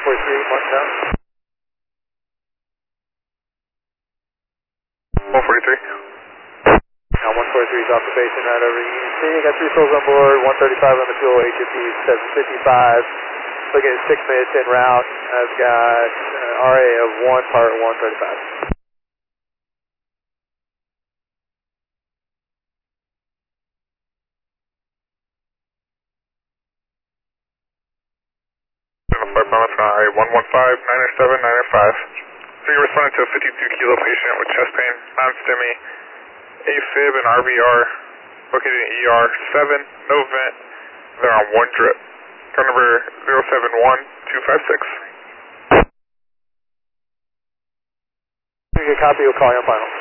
143, mark down. 143. Now 143 is observation right over EDC. Got 3 souls on board, 135 on the fuel, HFP 755. Looking at 6 minutes en route. I've got RA of 1, part 135. RA 115, 907, 905. So you're responding to a 52 kilo patient with chest pain, non-STEMI, AFib and RVR, located in ER 7, no vent. They're on 1 drip. Card number 071256. You get a copy, we'll call you on final.